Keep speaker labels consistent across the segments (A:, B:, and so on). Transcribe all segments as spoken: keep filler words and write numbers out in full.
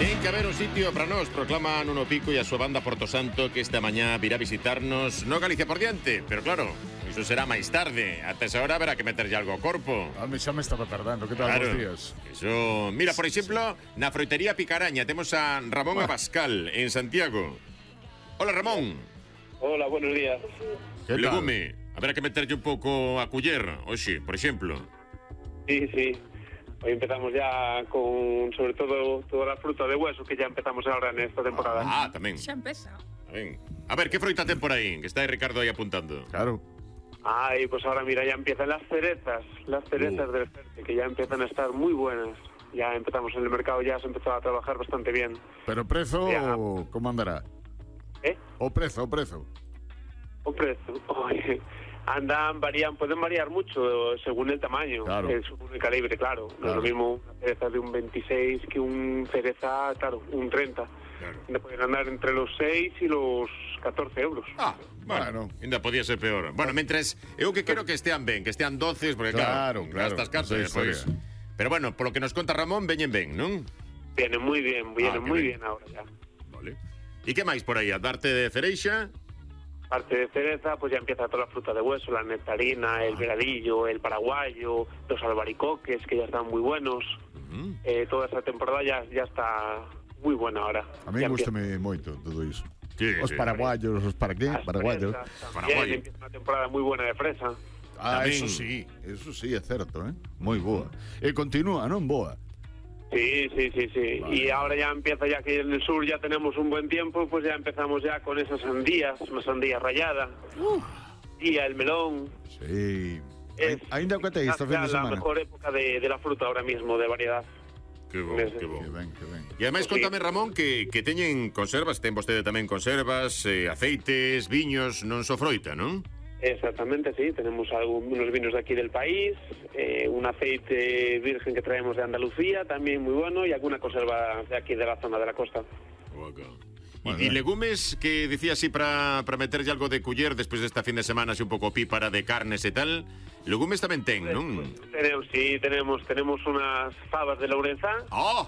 A: Ten que haber un sitio para nós, proclama Nuno Pico e a súa banda Porto Santo, que esta mañá virá visitarnos no Galicia por diante, pero claro, iso será máis tarde. Ata esa hora haberá que meterlle algo ao corpo.
B: A mí xa me estaba tardando, que tal
A: Claro,
B: os días?
A: Eso, mira, por exemplo, na froitería Picaraña temos a Ramón
B: Ah.
A: Abascal, en Santiago. Hola, Ramón.
C: Hola, buenos días.
B: Que tal?
A: Legume, haberá que meterlle un pouco a culler, hoxe, por exemplo.
C: Sí, sí. Hoy empezamos ya con, sobre todo, toda la fruta de hueso que ya empezamos ahora en esta temporada.
A: Ah, tamén.
D: Xa empeza.
A: Tamén. A ver, que froita ten por aí? Que está aí Ricardo aí apuntando.
B: Claro.
C: Ay, pues ahora mira, ya empiezan las cerezas, las cerezas
A: Uh.
C: del Ferte, que ya empiezan a estar muy buenas. Ya empezamos en el mercado, ya se empezó a trabajar bastante bien.
B: Pero prezo,
C: Ya.
B: como andará?
C: ¿Eh?
B: O prezo, o prezo.
C: O precio. Oye, andan, varían, pueden variar mucho según el tamaño,
B: Claro.
C: eh, según el calibre, claro. No
B: Claro.
C: es lo mismo una cereza de un veintiséis que un cereza, claro, un treinta.
A: Claro.
C: Donde pueden andar entre los seis y los catorce euros.
A: Ah, bueno,
B: Bueno.
A: ainda podía ser peor. Bueno, mentres, eu que quero que estean ben, que estean doces, porque claro,
B: Claro, claro,
A: gastas cartas
B: esa é a
A: despois.
B: historia.
A: Pero bueno, polo que nos conta Ramón, veñen ben, non?
C: Vienen muy bien, vienen
A: Ah, qué
C: muy
A: bien.
C: bien ahora ya.
A: Vale. E que máis por aí? A darte de cereixa?
C: Parte de cereza, pues ya empieza toda la fruta de hueso, la nectarina, el veradillo, el paraguayo, los albaricoques, que ya están muy buenos.
A: Mm.
C: Eh, toda esa temporada ya, ya está muy buena ahora.
B: A mí
C: Ya
B: gustame moito todo iso.
A: Sí,
B: Os
A: sí.
B: paraguayos, os para qué?
C: empieza- las
B: Paraguayos.
C: fresas también,
A: Paraguayo.
C: empieza una temporada muy buena de fresa.
B: Ah,
A: Tamén.
B: eso sí, eso sí, é certo, eh? Moi boa. E continúa, non boa?
C: Sí, sí, sí, sí.
B: Vale.
C: Y ahora ya empieza, ya que en el sur ya tenemos un buen tiempo, pues ya empezamos ya con esas sandías, una sandía rallada, y el melón.
B: Sí.
C: Es
B: Ainda que te esta fin
C: ya
B: de
C: la
B: semana.
C: mejor época de, de la fruta ahora mismo, de variedad.
A: Que bo,
C: Mes-
A: que bo.
B: Que ben, que ben.
A: E ademais
C: Sí.
A: contame, Ramón, que, que teñen conservas, ten vostede tamén conservas, eh, aceites, viños, non só froita, non?
C: Exactamente, sí. Tenemos algunos vinos de aquí del país, eh, un aceite virgen que traemos de Andalucía, también muy bueno, y alguna conserva de aquí de la zona de la costa.
A: Guaca.
B: Bueno,
A: E
B: ben.
A: legumes que dicía así para para meterlle algo de culler despois desta fin de semana así un pouco pípara de carnes e tal. Legumes tamén ten, non?
C: Tenemos, sí, tenemos, tenemos unas fabas de Lourenzán.
A: Oh,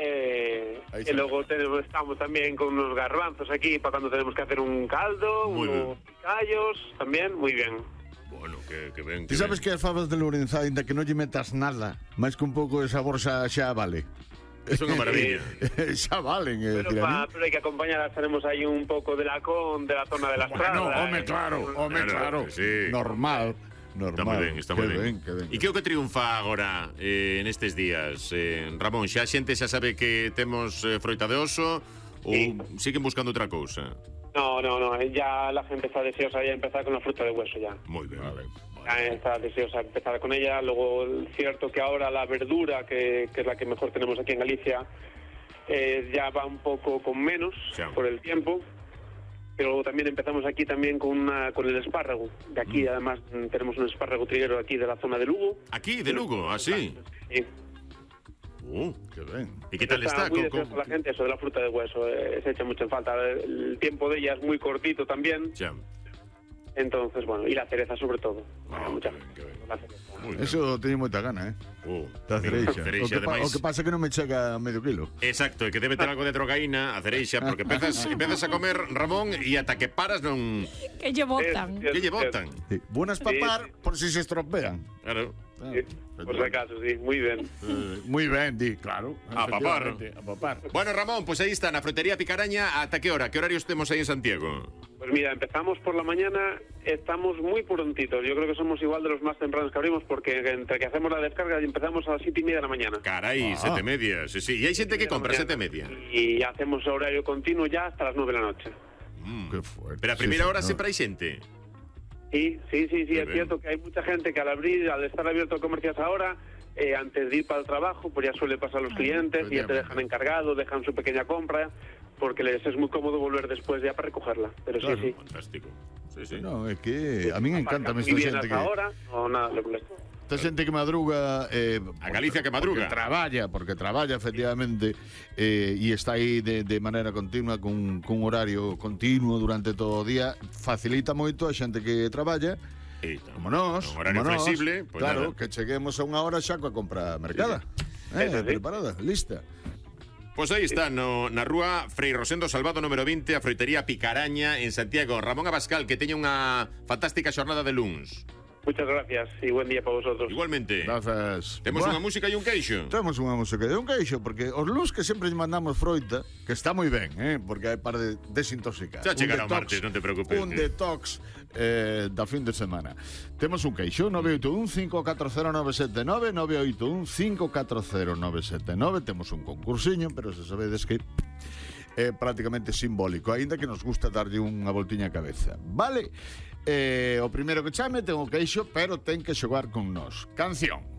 C: Eh,
B: Ahí
C: y
B: está.
C: luego tenemos, estamos también con unos garbanzos aquí para cuando tenemos que hacer un caldo,
A: Muy
C: unos callos, también, muy bien.
A: bueno, que, que ben, que
B: Ti sabes
A: ben.
B: que as fabas de Lourenzá, ainda que non lle metas nada, máis que un pouco de sabor xa, xa vale.
A: Es unha maravilla.
B: xa valen, eh,
C: Pero, pa- pero hay que acompañarlas, tenemos ahí un poco de lacón, de la zona de la
B: Bueno,
C: estrada.
B: home,
C: eh,
B: claro, home,
A: Claro,
B: claro.
A: sí.
B: Normal, normal.
A: Está moi ben, está moi
B: Que
A: ben.
B: que ben.
A: E que é o que triunfa agora eh, nestes días? Eh, Ramón, xa a xente xa sabe que temos eh, froita de oso ou
C: Sí.
A: siguen buscando outra cousa?
C: No, no, no, ya la gente está deseosa de empezar con la fruta de hueso ya.
A: Moi ben.
B: Vale.
C: Ya está deseosa de empezar con ella. Luego, es cierto que ahora la verdura, que, que es la que mejor tenemos aquí en Galicia, eh, ya va un poco con menos
A: Sí.
C: por el tiempo. Pero luego también empezamos aquí también con una, con el espárrago. De aquí,
A: Mm.
C: además, mm, tenemos un espárrago triguero aquí de la zona de Lugo.
A: Aquí, de Lugo, así.
C: Sí.
A: Uh,
B: Que ben.
A: e que tal está?
C: muy
A: Co- co-
C: deseosa la gente eso de la fruta de hueso. eh, se echa mucho en falta. El tiempo de ella es muy cortito también.
A: Xa.
C: Entonces, bueno, y la cereza sobre todo.
A: Ah,
C: Mucha
A: que ben, que ben.
C: la cereza.
A: Moi ben.
B: Eso teño moita gana, eh?
A: Uh,
B: Da cereixa.
A: cereixa,
B: o, que pa,
A: ademais.
B: o que pasa é que non me chega a medio kilo.
A: Exacto, e que debe ter algo de drogaína a cereixa, porque empezas, empezas a comer, Ramón, e ata que paras non...
D: Que lle botan.
C: Es-
A: Que lle botan?
B: Sí. Buenas
C: Sí,
B: papar
C: sí.
B: por si se estropean.
A: Claro.
B: Ah,
C: Sí, por si acaso, sí, muy bien.
B: Eh, moi ben, di, claro.
A: A papar.
B: Efectivamente, A papar.
A: Bueno, Ramón, pues ahí está, na froitería Picaraña, ¿ata qué hora? ¿Qué horarios tenemos ahí en Santiago?
C: Pues mira, empezamos por la mañana, estamos muy prontitos. Yo creo que somos igual de los más tempranos que abrimos porque entre que hacemos la descarga y empezamos a las siete y media de la mañana.
A: Caray,
B: Ah.
A: siete media, sí, sí. Y hay gente que
C: De la
A: compra
C: mañana.
A: siete media.
C: Y hacemos horario continuo ya hasta las nueve de la noche.
A: Mm.
B: Que fuerte.
A: Pero a
B: Sí,
A: primera hora
B: señor.
A: siempre hay gente.
C: Sí, sí, sí, sí,
A: Qué
C: es
A: bien.
C: cierto que hay mucha gente que al abrir, al estar abierto el comercio hasta ahora, eh, antes de ir para el trabajo, pues ya suele pasar los clientes y ya te dejan encargado, dejan su pequeña compra, porque les es muy cómodo volver después ya para recogerla. Pero
B: Claro.
C: sí, sí.
A: Fantástico. Sí, sí.
B: No, é que a min encanta
C: Aparca
B: esta
C: muy bien
B: xente
C: hasta
B: que
C: ahora, o nada, lo que
B: esta xente que madruga eh,
A: A Galicia que madruga.
B: porque traballa, porque traballa efectivamente eh, e está aí de, de maneira continua cun, cun horario continuo durante todo o día, facilita moito a xente que traballa.
A: Eita.
B: Como nós,
A: Un horario
B: como nós,
A: flexible, pues
B: claro,
A: nada.
B: que cheguemos a unha hora xa coa compra mercada. Eh,
C: Eso sí.
B: preparada, lista.
A: Pois aí está, no, na rúa Frei Rosendo Salvado número vinte, a froitería Picaraña en Santiago. Ramón Abascal, que teña unha fantástica xornada de luns.
C: Muchas gracias y buen día para vosotros.
A: Igualmente.
B: Gracias.
A: Temos
B: Buah.
A: unha música e un queixo.
B: Temos unha música e un queixo, porque os luns que sempre lle mandamos froita, que está moi ben, eh? Porque hai par de desintoxicar.
A: Xa chegará o martes, non te preocupes.
B: Un detox eh, da fin de semana. Temos un queixo, nove oito un, cinco catro cero, nove sete nove, nove oito un, cinco catro cero, nove sete nove. Temos un concursiño, pero se sabedes que é prácticamente simbólico, aínda que nos gusta darlle unha voltiña a cabeza. Vale? Eh, o primeiro que chame ten o queixo, pero ten que xogar con nós. Canción.